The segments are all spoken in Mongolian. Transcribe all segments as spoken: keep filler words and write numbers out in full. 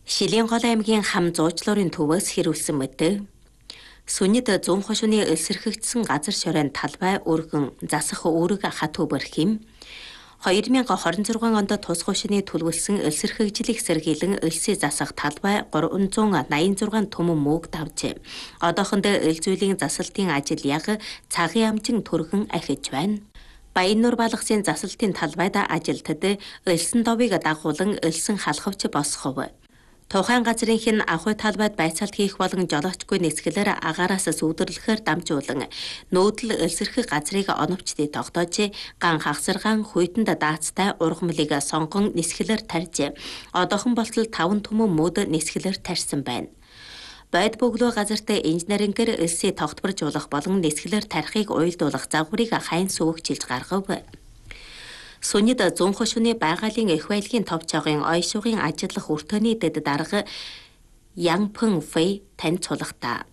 Шилэнгол аймгийн хам зуучлуурын төвөөс хэрүүлсэн мэт. Сүнэд зүүн хошууны эсэрхэгдсэн газар шоройн талбай өргөн засах үүрэг хатуу бэрхим. хоёр мянга хорин зургаан онд тус хошууны төлөвлөсөн эсэрхэгжлийг сэргийлэн элсээ засах талбай гурван зуун наян зургаан түмэн мөөг давжээ. Одоохондоо эл зүйлийн засалтын ажил яг цагийн амжин түргэн ахиж байна. Баяннуур балгасын засалтын талбайд ажилтад элсэн довыг дагуулan элсэн халахвч босхов. Тухайн газрын хэн ахуй талбайд байцаалт хийх болон жолоочгүй нисгэлээр агаараас сүудэрлэхээр дамжуулан нүүдэл элсэрхэг газрыг оновчдыг тогтоож ган хагсаргаан хуйтанд даацтай ургамлыг сонгон нисгэлээр тарьж одоохон болтол таван түмэн мөд нисгэлээр тарьсан байна. Байд бөглөө газарт инженерингээр элсээ тогтворжуулах болон нисгэлээр тарихыг уйлдуулах загварыг хайн сөвөгчилж гаргав. Сүнэд зүүн хошууны байгалийн их баялагын товчоогын ой шугын ажиллах өртөөний дэд дарга Ян Пэн Фэй тань цулгата.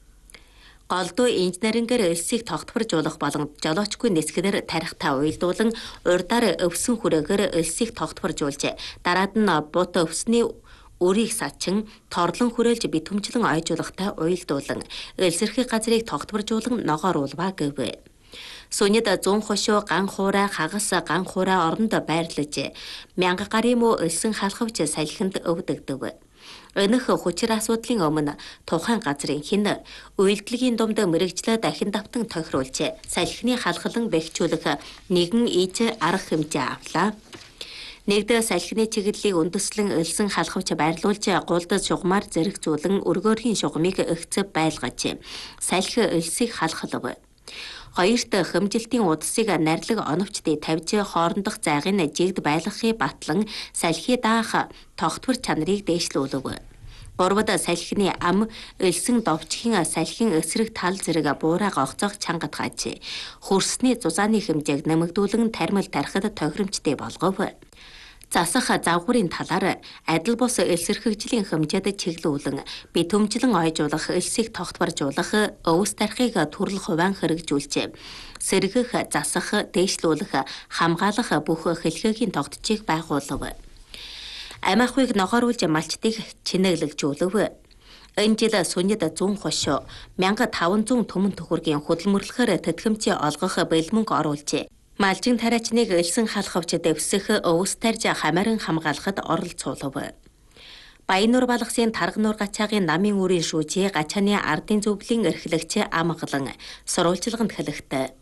Голдуу инженерингээр элсийг тогтворжуулах болон жолоочгүй нисгэлээр тарихтаа уйлдуулан урдаар өвсөн хүрээгээр элсийг тогтворжуулж дараад нь бут өвсний өрийг сачин торлон хүрээлж битүмжлэн ойжуулахтай уйлдуулан элсэрхий газрыг тогтворжуулан ногооруулва гэв. Сүнэд зүүн хошуу ган хуурай хагас ган хуурай оронд байрлаж мянга гарын муу элсэн халахвч салхинд өвдөгдөв. Энэх хүчир асуудлын өмнө тухайн газрын хэн уйлдлыгийн думд мэрэгжлээ дахин давтан тохируулж салхины халахлан бэхжүүлэх нэгэн иж арга хэмжээ авлаа. Нэгдэ салхины чиглэлийг үндэслэн элсэн халахвч байрлуулж гулдад шугамар зэрэгцүүлэн өргөөрхийн шугамыг өгцөв байлгаж салхи элсийг халахлав. Хоёрт хэмжилтийн удсыг нарилаг оновчдыг тавьж хоорондох зайгын жигд байлгахыг батлан салхи даах тогтвор чанарыг дээшлүүлв. Гурвад салхины ам элсэн довчхийн салхин эсрэг тал зэрэг буураа гогцоох чангад гаж хөрсний зузааны хэмжээг нэмэгдүүлэн тармил тарихад тохиромжтой болгов. Засах загварын талаар адил бус элсэрхэгжлийн хэмжээд чиглүүлэн битүмжлэн ойжуулах элсийг тогтворжуулах өвс тарихыг төрөл хувиан хэрэгжүүлж сэргэх засах дээшлүүлэх хамгаалах бүх хэлхээгийн тогтцыг байгуулав. Амь ахуйг ногооруулж малчдыг чинэглэгжүүлв. Энэ жил Сүнэд зүүн хошуу мянга таван зуун түмэн төхөргийн хөдөлмөрлөхөөр тэтгэмж олгох бэлмөнг оруулж малжин тариачныг элсэн халахвч дэвсэх өвс тарьж хамааран хамгаалахад оролцуулав. Баяннуур балгасын тарга нуур гачаагийн намын үрийн шүүжээ гачааны ардын зөвлөлийн эрхлэгч амгалан сурвалжилганд хэлэхтэй.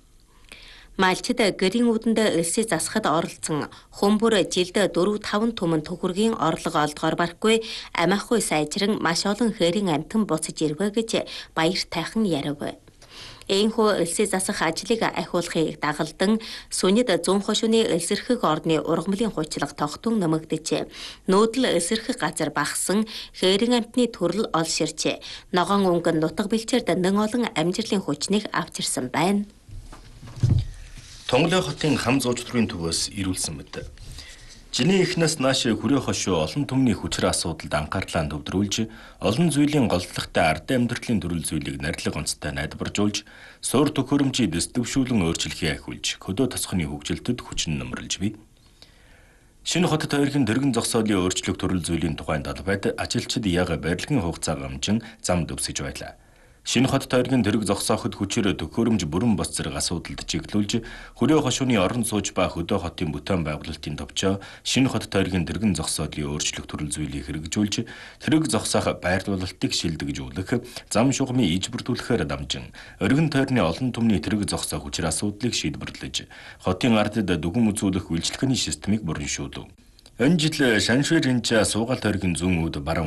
Малчид гэрийн үүдэнд элсээ засахад оролцсон хүмүүр жилд дөрөв таван түмэн төхөргийн орлого олдгоор барахгүй амь ахуй сайжран маш олон хэрийн амтан буцаж ирвэ гэж баяр тайхан ярив. Энэхүү элсээ засах ажлыг ахиулахыг дагалдан Сүнэд зүүн хошууны элсэрхэг орны ургамлын хуйчлага тогтун нэмэгдэж нүүдэл элсэрхэг газар багсан хэрийн амтны төрөл олширч ногоон өнгөн нутаг бэлчээр нэн олон амжилтын хүчнийг авчирсан байна. Тонголой хотын хам зуучлуурын төвөөс ирүүлсэн мэт. Жиний эхнээс нааш хүрээ хошуу олон түмний хүчир асуудалд анхаарлаа төвдрүүлж, олон зүйлийн голдлогтой ардын амьдралын төрөл зүйлийг нарилга онцтой найдваржуулж, суур төхөөрөмжийг дэвшүүлэн өөрчлөхийг ахиулж, хөдөө тосхны хөгжилтөд хүчин нэмэрлж бий. Шинэ хотод тойргийн дэргэн зогсоолын өөрчлөх төрөл зүйлийн тухайн талбайд ажилчид яг барилгын хугацааг амжин зам дэвсэж байлаа. Шинэ хот тойргийн дэрэг зогсооход хүчээр төхөөрөмж бүрэн бос зэрэг асуудалд чиглүүлж, хүрээ хошууны орон сууж ба хөдөө хотын бүтээн байгуулалтын товчоо шинэ хот тойргийн дэргэн зогсоолын өөрчлөх төрөл зүйлийг хэрэгжүүлж, тэрэг зогсоох байрлуулалтыг шилдэгжүүлэх, зам шугамын иж бүрдүүлэхээр дамжин, өргөн тойрны олон түмний тэрэг зогсоох хүчир асуудлыг шийдвэрлэж, хотын ардад дүгэн үзүүлэх үйлчлэгээний системийг бүрэн шүүлв. Энэ жил Шаншуй ринжа суугаал тойргийн зүүн үүд баруун